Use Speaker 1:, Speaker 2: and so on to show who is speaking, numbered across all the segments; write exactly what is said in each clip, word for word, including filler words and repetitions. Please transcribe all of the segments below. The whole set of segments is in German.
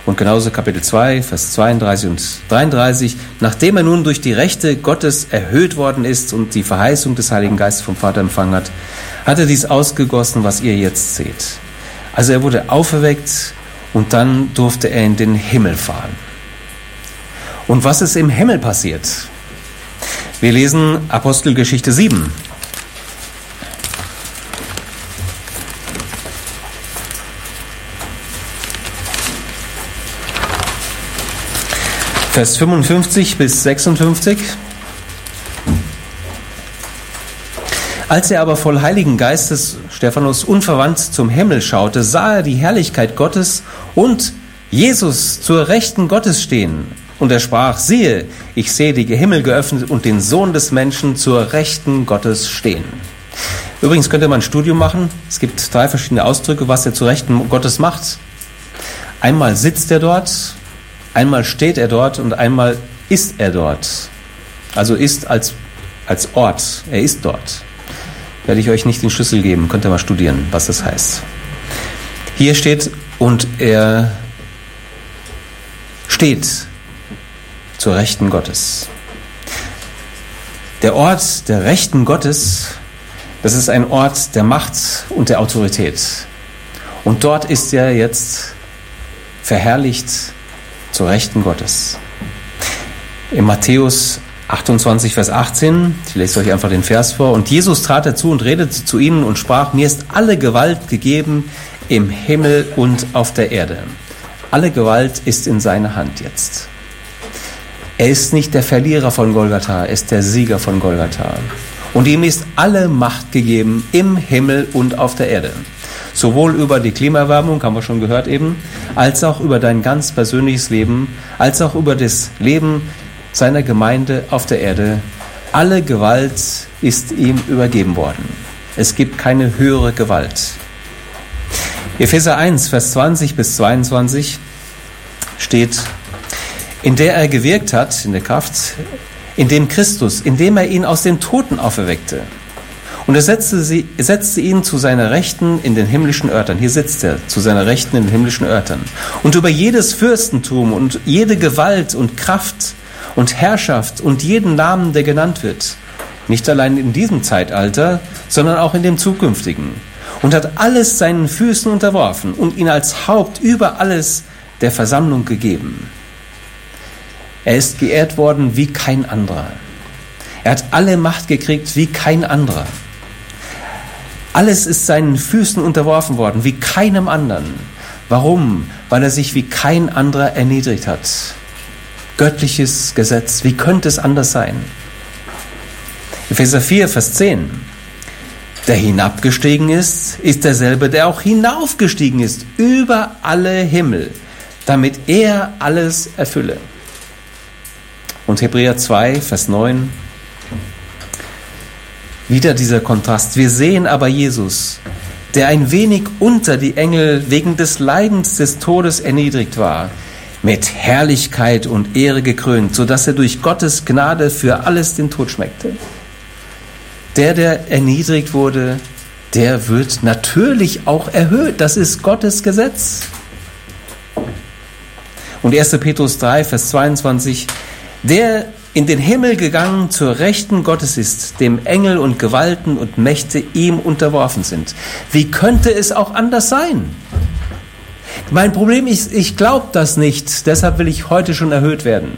Speaker 1: Und genauso Kapitel zwei, Vers zweiunddreißig und dreiunddreißig. Nachdem er nun durch die Rechte Gottes erhöht worden ist und die Verheißung des Heiligen Geistes vom Vater empfangen hat, hat er dies ausgegossen, was ihr jetzt seht. Also er wurde auferweckt und dann durfte er in den Himmel fahren. Und was ist im Himmel passiert? Wir lesen Apostelgeschichte sieben. Vers fünfundfünfzig bis sechsundfünfzig. Als er aber voll Heiligen Geistes, Stephanus, unverwandt zum Himmel schaute, sah er die Herrlichkeit Gottes und Jesus zur Rechten Gottes stehen. Und er sprach, siehe, ich sehe die Himmel geöffnet und den Sohn des Menschen zur Rechten Gottes stehen. Übrigens könnte man ein Studium machen. Es gibt drei verschiedene Ausdrücke, was er zur Rechten Gottes macht. Einmal sitzt er dort, einmal steht er dort und einmal ist er dort. Also ist als, als Ort. Er ist dort. Werde ich euch nicht den Schlüssel geben. Könnt ihr mal studieren, was das heißt. Hier steht, und er steht zur Rechten Gottes. Der Ort der Rechten Gottes, das ist ein Ort der Macht und der Autorität. Und dort ist er jetzt verherrlicht zur Rechten Gottes. In Matthäus achtundzwanzig, Vers achtzehn, ich lese euch einfach den Vers vor. Und Jesus trat dazu und redete zu ihnen und sprach, mir ist alle Gewalt gegeben im Himmel und auf der Erde. Alle Gewalt ist in seiner Hand jetzt. Er ist nicht der Verlierer von Golgatha, er ist der Sieger von Golgatha. Und ihm ist alle Macht gegeben im Himmel und auf der Erde. Sowohl über die Klimaerwärmung, haben wir schon gehört eben, als auch über dein ganz persönliches Leben, als auch über das Leben seiner Gemeinde auf der Erde. Alle Gewalt ist ihm übergeben worden. Es gibt keine höhere Gewalt. Epheser eins, Vers zwanzig bis zweiundzwanzig steht, in der er gewirkt hat, in der Kraft, in dem Christus, indem er ihn aus den Toten auferweckte. Und er setzte, sie, setzte ihn zu seiner Rechten in den himmlischen Örtern. Hier sitzt er, zu seiner Rechten in den himmlischen Örtern. Und über jedes Fürstentum und jede Gewalt und Kraft und Herrschaft und jeden Namen, der genannt wird. Nicht allein in diesem Zeitalter, sondern auch in dem zukünftigen. Und hat alles seinen Füßen unterworfen und ihn als Haupt über alles der Versammlung gegeben. Er ist geehrt worden wie kein anderer. Er hat alle Macht gekriegt wie kein anderer. Alles ist seinen Füßen unterworfen worden, wie keinem anderen. Warum? Weil er sich wie kein anderer erniedrigt hat. Göttliches Gesetz, wie könnte es anders sein? Epheser vier, Vers zehn. Der hinabgestiegen ist, ist derselbe, der auch hinaufgestiegen ist, über alle Himmel, damit er alles erfülle. Und Hebräer zwei, Vers neun. Wieder dieser Kontrast. Wir sehen aber Jesus, der ein wenig unter die Engel wegen des Leidens des Todes erniedrigt war, mit Herrlichkeit und Ehre gekrönt, sodass er durch Gottes Gnade für alles den Tod schmeckte. Der, der erniedrigt wurde, der wird natürlich auch erhöht. Das ist Gottes Gesetz. Und erster Petrus drei, Vers zweiundzwanzig. Der in den Himmel gegangen zur Rechten Gottes ist, dem Engel und Gewalten und Mächte ihm unterworfen sind. Wie könnte es auch anders sein? Mein Problem ist, ich glaube das nicht, deshalb will ich heute schon erhöht werden.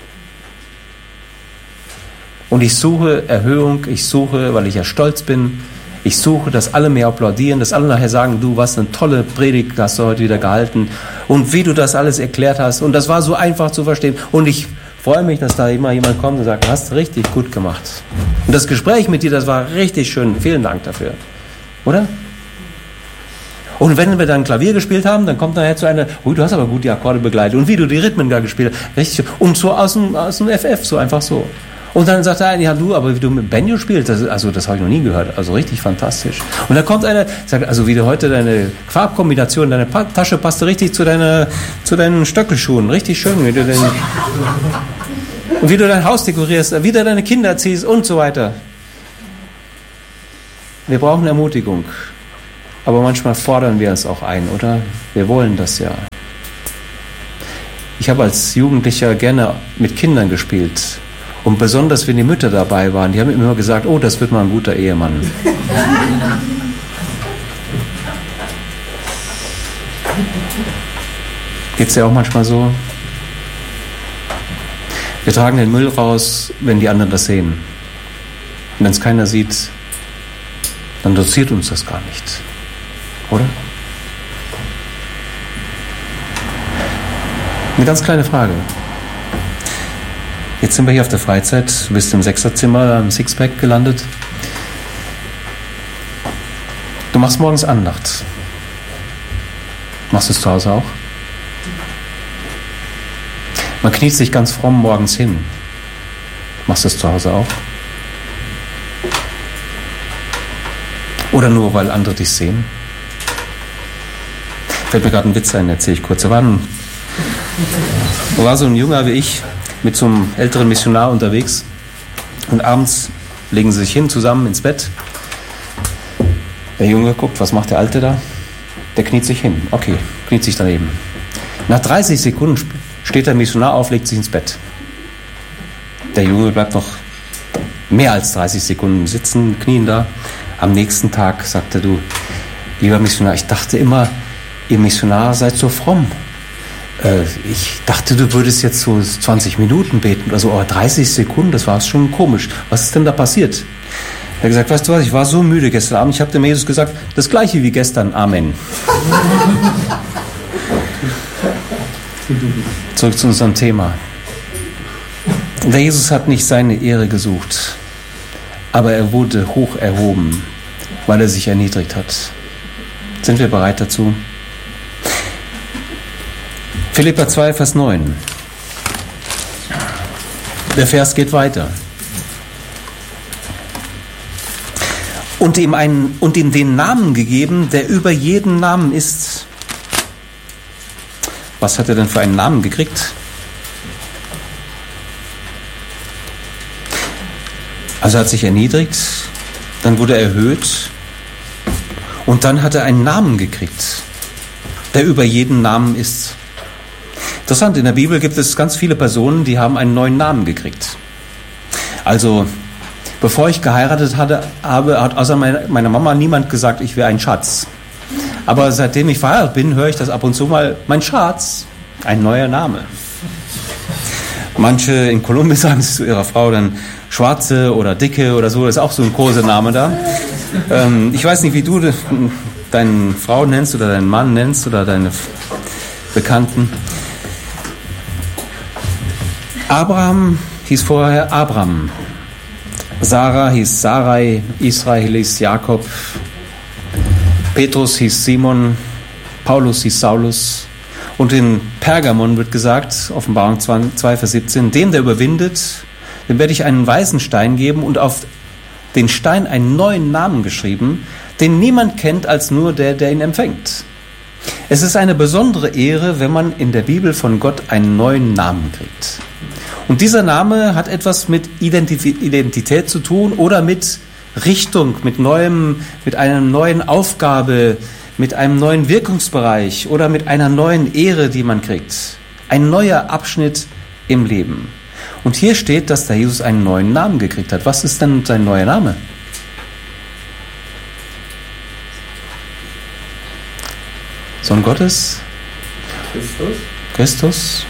Speaker 1: Und ich suche Erhöhung, ich suche, weil ich ja stolz bin, ich suche, dass alle mir applaudieren, dass alle nachher sagen, du, was eine tolle Predigt hast du heute wieder gehalten und wie du das alles erklärt hast und das war so einfach zu verstehen und ich freue mich, dass da immer jemand kommt und sagt, du hast richtig gut gemacht. Und das Gespräch mit dir, das war richtig schön. Vielen Dank dafür. Oder? Und wenn wir dann Klavier gespielt haben, dann kommt nachher zu einer, oh, du hast aber gut die Akkorde begleitet. Und wie du die Rhythmen gar gespielt hast. Richtig schön. Und so aus dem, aus dem F F, so einfach so. Und dann sagt er, ja du, aber wie du mit Banjo spielst, das, also das habe ich noch nie gehört. Also richtig fantastisch. Und dann kommt einer, sagt, also wie du heute deine Farbkombination, deine pa- Tasche passte richtig zu deiner, zu deinen Stöckelschuhen. Richtig schön. Wie du den, und wie du dein Haus dekorierst, wie du deine Kinder erziehst und so weiter. Wir brauchen Ermutigung. Aber manchmal fordern wir es auch ein, oder? Wir wollen das ja. Ich habe als Jugendlicher gerne mit Kindern gespielt. Und besonders, wenn die Mütter dabei waren, die haben immer gesagt, oh, das wird mal ein guter Ehemann. Geht's dir auch manchmal so? Wir tragen den Müll raus, wenn die anderen das sehen. Und wenn es keiner sieht, dann interessiert uns das gar nicht. Oder? Eine ganz kleine Frage. Jetzt sind wir hier auf der Freizeit, du bist im Sechserzimmer, im Sixpack gelandet. Du machst morgens Andacht. Machst du es zu Hause auch? Man kniet sich ganz fromm morgens hin. Machst du es zu Hause auch? Oder nur, weil andere dich sehen? Fällt mir gerade ein Witz ein, erzähle ich kurz. Da war, ein, da war so ein Junger wie ich mit so einem älteren Missionar unterwegs und abends legen sie sich hin zusammen ins Bett. Der Junge guckt, was macht der Alte da? Der kniet sich hin. Okay, kniet sich daneben. Nach dreißig Sekunden steht der Missionar auf, legt sich ins Bett. Der Junge bleibt noch mehr als dreißig Sekunden sitzen, knien da. Am nächsten Tag sagte du, lieber Missionar, ich dachte immer, ihr Missionar seid so fromm. Äh, ich dachte, du würdest jetzt so zwanzig Minuten beten oder so, aber dreißig Sekunden, das war schon komisch. Was ist denn da passiert? Er hat gesagt, weißt du was, ich war so müde gestern Abend, ich habe dem Jesus gesagt, das gleiche wie gestern, Amen. Zurück zu unserem Thema. Der Jesus hat nicht seine Ehre gesucht, aber er wurde hoch erhoben, weil er sich erniedrigt hat. Sind wir bereit dazu? Philipper zwei, Vers neun. Der Vers geht weiter. Und ihm, einen, und ihm den Namen gegeben, der über jeden Namen ist. Was hat er denn für einen Namen gekriegt? Also er hat sich erniedrigt, dann wurde er erhöht und dann hat er einen Namen gekriegt, der über jeden Namen ist. Interessant, in der Bibel gibt es ganz viele Personen, die haben einen neuen Namen gekriegt. Also, bevor ich geheiratet hatte, habe, hat außer meiner Mama niemand gesagt, ich wäre ein Schatz. Aber seitdem ich verheiratet bin, höre ich das ab und zu mal, mein Schatz, ein neuer Name. Manche in Kolumbien sagen es zu ihrer Frau dann Schwarze oder Dicke oder so, das ist auch so ein Kosename da. Ähm, ich weiß nicht, wie du deine Frau nennst oder deinen Mann nennst oder deine Bekannten. Abraham hieß vorher Abram. Sarah hieß Sarai, Israel hieß Jakob, Petrus hieß Simon, Paulus hieß Saulus. Und in Pergamon wird gesagt, Offenbarung zwei, Vers siebzehn, dem, der überwindet, dem werde ich einen weißen Stein geben und auf den Stein einen neuen Namen geschrieben, den niemand kennt als nur der, der ihn empfängt. Es ist eine besondere Ehre, wenn man in der Bibel von Gott einen neuen Namen kriegt. Und dieser Name hat etwas mit Identität zu tun oder mit Richtung, mit neuem, mit einer neuen Aufgabe, mit einem neuen Wirkungsbereich oder mit einer neuen Ehre, die man kriegt. Ein neuer Abschnitt im Leben. Und hier steht, dass der Jesus einen neuen Namen gekriegt hat. Was ist denn sein neuer Name? Sohn Gottes?
Speaker 2: Christus.
Speaker 1: Christus?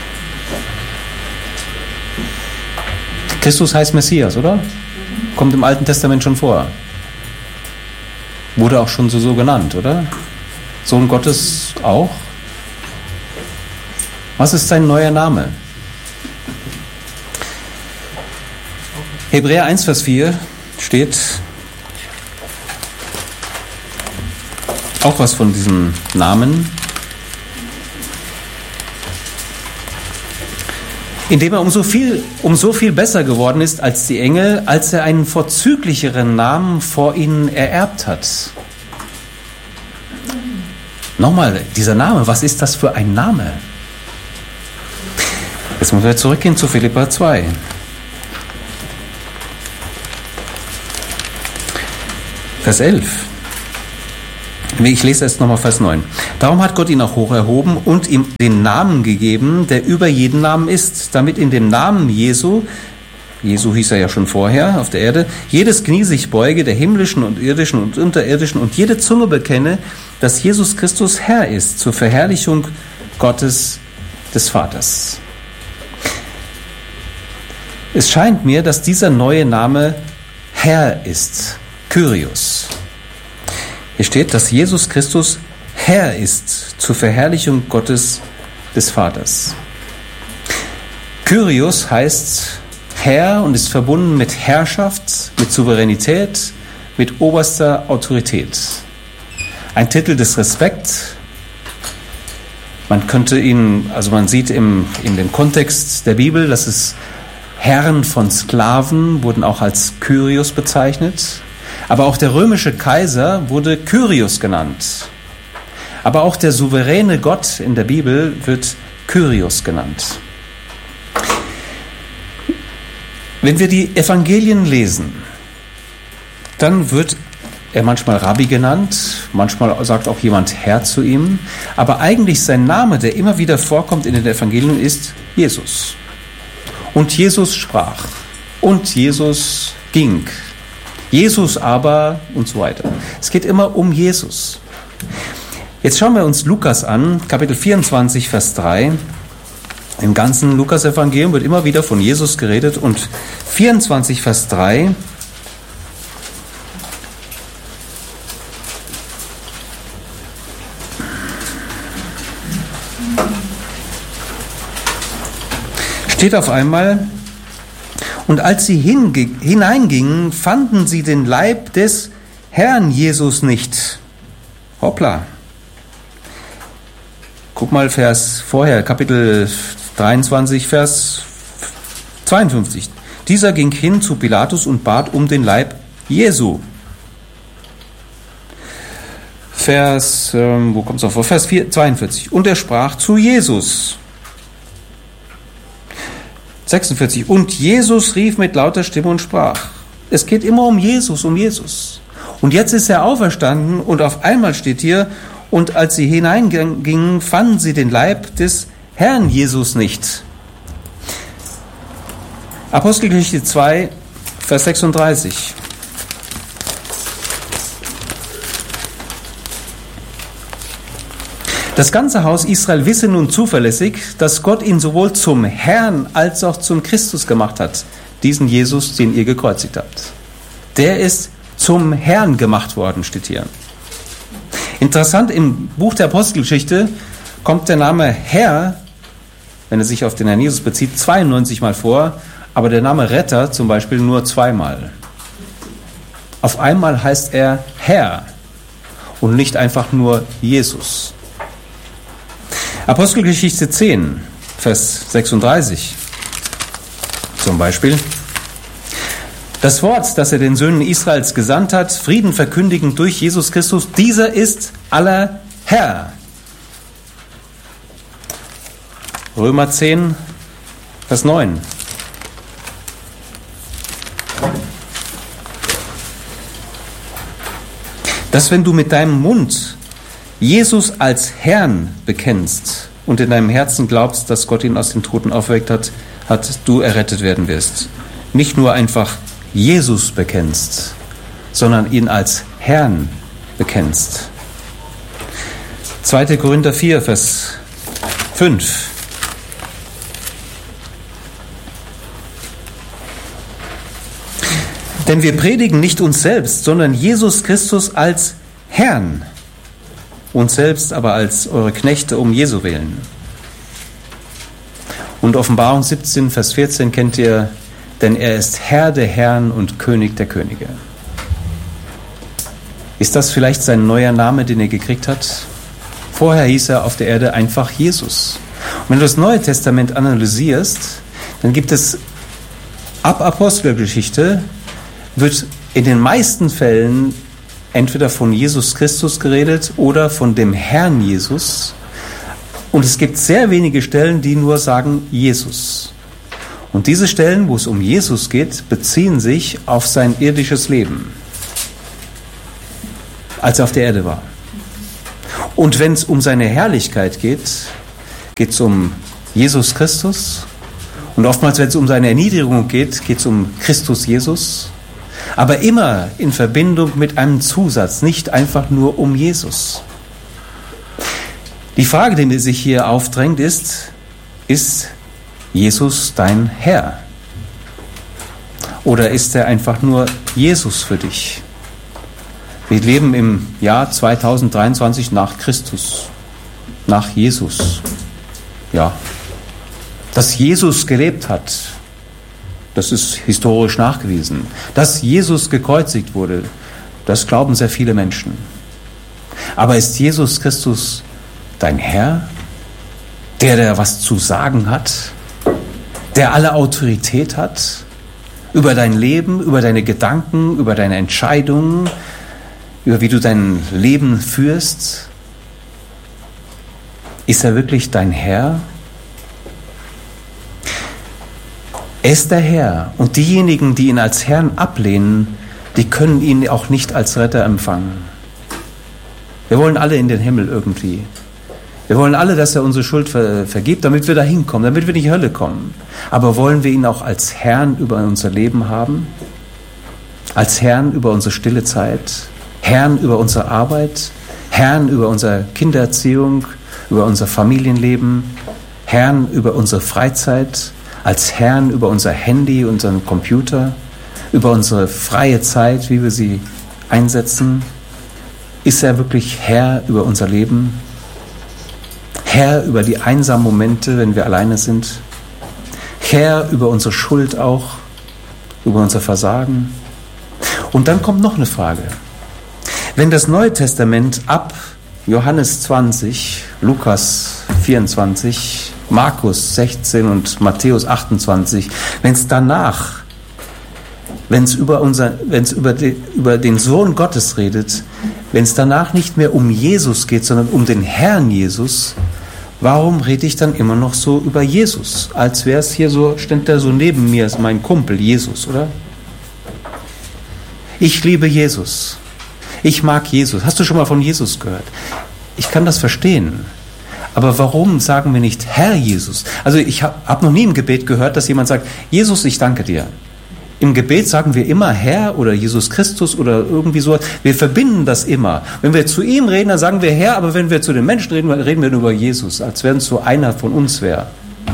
Speaker 1: Christus heißt Messias, oder? Kommt im Alten Testament schon vor. Wurde auch schon so, so genannt, oder? Sohn Gottes auch? Was ist sein neuer Name? Hebräer eins, Vers vier steht auch was von diesem Namen. Indem er um so viel, um so viel besser geworden ist als die Engel, als er einen vorzüglicheren Namen vor ihnen ererbt hat. Nochmal, dieser Name, was ist das für ein Name? Jetzt müssen wir zurückgehen zu Philipper zwei. Vers elf. Ich lese erst nochmal Vers neun. Darum hat Gott ihn auch hoch erhoben und ihm den Namen gegeben, der über jeden Namen ist, damit in dem Namen Jesu, Jesu hieß er ja schon vorher auf der Erde, jedes Knie sich beuge, der himmlischen und irdischen und unterirdischen, und jede Zunge bekenne, dass Jesus Christus Herr ist, zur Verherrlichung Gottes des Vaters. Es scheint mir, dass dieser neue Name Herr ist, Kyrios. Hier steht, dass Jesus Christus Herr ist, zur Verherrlichung Gottes des Vaters. Kyrios heißt Herr und ist verbunden mit Herrschaft, mit Souveränität, mit oberster Autorität. Ein Titel des Respekts. Man könnte ihn, also man sieht im, in dem Kontext der Bibel, dass es Herren von Sklaven wurden auch als Kyrios bezeichnet. Aber auch der römische Kaiser wurde Kyrios genannt. Aber auch der souveräne Gott in der Bibel wird Kyrios genannt. Wenn wir die Evangelien lesen, dann wird er manchmal Rabbi genannt, manchmal sagt auch jemand Herr zu ihm, aber eigentlich sein Name, der immer wieder vorkommt in den Evangelien, ist Jesus. Und Jesus sprach und Jesus ging. Jesus aber und so weiter. Es geht immer um Jesus. Jetzt schauen wir uns Lukas an, Kapitel vierundzwanzig, Vers drei. Im ganzen Lukas-Evangelium wird immer wieder von Jesus geredet und vierundzwanzig, Vers drei. Steht auf einmal: Und als sie hinge- hineingingen, fanden sie den Leib des Herrn Jesus nicht. Hoppla. Guck mal Vers vorher, Kapitel dreiundzwanzig, Vers zweiundfünfzig. Dieser ging hin zu Pilatus und bat um den Leib Jesu. Vers, ähm, wo kommt es auf? Vers vier, zweiundvierzig. Und er sprach zu Jesus. sechsundvierzig. Und Jesus rief mit lauter Stimme und sprach. Es geht immer um Jesus, um Jesus. Und jetzt ist er auferstanden und auf einmal steht hier: Und als sie hineingingen, fanden sie den Leib des Herrn Jesus nicht. Apostelgeschichte zwei, Vers sechsunddreißig. Das ganze Haus Israel wisse nun zuverlässig, dass Gott ihn sowohl zum Herrn als auch zum Christus gemacht hat, diesen Jesus, den ihr gekreuzigt habt. Der ist zum Herrn gemacht worden, steht hier. Interessant, im Buch der Apostelgeschichte kommt der Name Herr, wenn er sich auf den Herrn Jesus bezieht, zweiundneunzig Mal vor, aber der Name Retter zum Beispiel nur zweimal. Auf einmal heißt er Herr und nicht einfach nur Jesus. Apostelgeschichte zehn, Vers sechsunddreißig zum Beispiel. Das Wort, das er den Söhnen Israels gesandt hat, Frieden verkündigend durch Jesus Christus, dieser ist aller Herr. Römer zehn, Vers neun. Dass wenn du mit deinem Mund Jesus als Herrn bekennst und in deinem Herzen glaubst, dass Gott ihn aus den Toten auferweckt hat, hat, du errettet werden wirst. Nicht nur einfach Jesus bekennst, sondern ihn als Herrn bekennst. zweiter Korinther vier, Vers fünf. Denn wir predigen nicht uns selbst, sondern Jesus Christus als Herrn, uns selbst aber als eure Knechte um Jesu willen. Und Offenbarung siebzehn, Vers vierzehn kennt ihr: Denn er ist Herr der Herren und König der Könige. Ist das vielleicht sein neuer Name, den er gekriegt hat? Vorher hieß er auf der Erde einfach Jesus. Und wenn du das Neue Testament analysierst, dann gibt es ab Apostelgeschichte, wird in den meisten Fällen entweder von Jesus Christus geredet oder von dem Herrn Jesus. Und es gibt sehr wenige Stellen, die nur sagen Jesus. Und diese Stellen, wo es um Jesus geht, beziehen sich auf sein irdisches Leben, als er auf der Erde war. Und wenn es um seine Herrlichkeit geht, geht es um Jesus Christus. Und oftmals, wenn es um seine Erniedrigung geht, geht es um Christus Jesus. Aber immer in Verbindung mit einem Zusatz, nicht einfach nur um Jesus. Die Frage, die mir sich hier aufdrängt, ist, ist Jesus dein Herr? Oder ist er einfach nur Jesus für dich? Wir leben im Jahr zweitausenddreiundzwanzig nach Christus, nach Jesus. Ja, dass Jesus gelebt hat, das ist historisch nachgewiesen. Dass Jesus gekreuzigt wurde, das glauben sehr viele Menschen. Aber ist Jesus Christus dein Herr, der, der was zu sagen hat, der alle Autorität hat über dein Leben, über deine Gedanken, über deine Entscheidungen, über wie du dein Leben führst? Ist er wirklich dein Herr? Er ist der Herr, und diejenigen, die ihn als Herrn ablehnen, die können ihn auch nicht als Retter empfangen. Wir wollen alle in den Himmel irgendwie. Wir wollen alle, dass er unsere Schuld ver- vergibt, damit wir da hinkommen, damit wir in die Hölle kommen. Aber wollen wir ihn auch als Herrn über unser Leben haben? Als Herrn über unsere stille Zeit? Herrn über unsere Arbeit? Herrn über unsere Kindererziehung? Über unser Familienleben? Herrn über unsere Freizeit? Als Herrn über unser Handy, unseren Computer? Über unsere freie Zeit, wie wir sie einsetzen? Ist er wirklich Herr über unser Leben? Herr über die einsamen Momente, wenn wir alleine sind? Herr über unsere Schuld auch? Über unser Versagen? Und dann kommt noch eine Frage. Wenn das Neue Testament ab Johannes zwanzig, Lukas vierundzwanzig, Markus sechzehn und Matthäus achtundzwanzig, wenn es danach, wenn es über unser, wenn es über, die, über den Sohn Gottes redet, wenn es danach nicht mehr um Jesus geht, sondern um den Herrn Jesus, warum rede ich dann immer noch so über Jesus? Als wäre es hier so, stand der so neben mir, ist mein Kumpel Jesus, oder? Ich liebe Jesus. Ich mag Jesus. Hast du schon mal von Jesus gehört? Ich kann das verstehen. Aber warum sagen wir nicht Herr Jesus? Also ich habe hab noch nie im Gebet gehört, dass jemand sagt, Jesus, ich danke dir. Im Gebet sagen wir immer Herr oder Jesus Christus oder irgendwie so. Wir verbinden das immer. Wenn wir zu ihm reden, dann sagen wir Herr, aber wenn wir zu den Menschen reden, reden wir nur über Jesus, als wenn es so einer von uns wäre.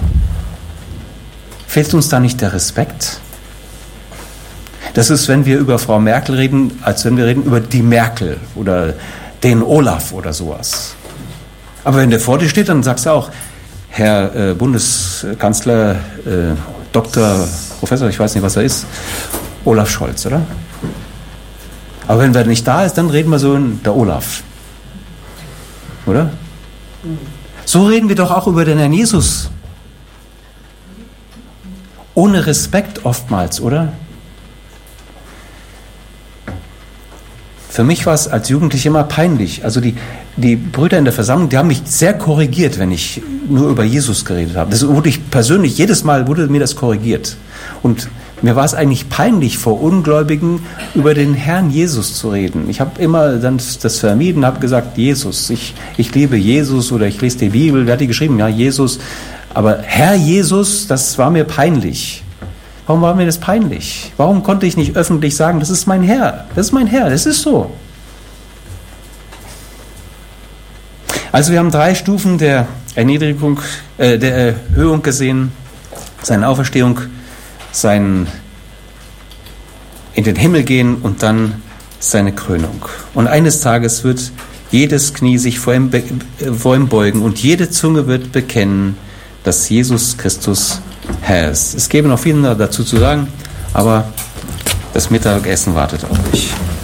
Speaker 1: Fehlt uns da nicht der Respekt? Das ist, wenn wir über Frau Merkel reden, als wenn wir reden über die Merkel oder den Olaf oder sowas. Aber wenn der vor dir steht, dann sagst du auch, Herr äh, Bundeskanzler, äh, Doktor, Professor, ich weiß nicht, was er ist, Olaf Scholz, oder? Aber wenn er nicht da ist, dann reden wir so in der Olaf. Oder? So reden wir doch auch über den Herrn Jesus. Ohne Respekt oftmals, oder? Für mich war es als Jugendlicher immer peinlich. Also die, die Brüder in der Versammlung, die haben mich sehr korrigiert, wenn ich nur über Jesus geredet habe. Das wurde ich persönlich, jedes Mal wurde mir das korrigiert. Und mir war es eigentlich peinlich, vor Ungläubigen über den Herrn Jesus zu reden. Ich habe immer dann das vermieden, habe gesagt, Jesus, ich, ich liebe Jesus oder ich lese die Bibel. Wer hat die geschrieben? Ja, Jesus. Aber Herr Jesus, das war mir peinlich. Warum war mir das peinlich? Warum konnte ich nicht öffentlich sagen, das ist mein Herr, das ist mein Herr, das ist so. Also wir haben drei Stufen der Erniedrigung, äh, der Erhöhung gesehen, seine Auferstehung, sein in den Himmel gehen und dann seine Krönung. Und eines Tages wird jedes Knie sich vor ihm, be- vor ihm beugen und jede Zunge wird bekennen, dass Jesus Christus Herr ist. Es gäbe noch viel dazu zu sagen, aber das Mittagessen wartet auf euch.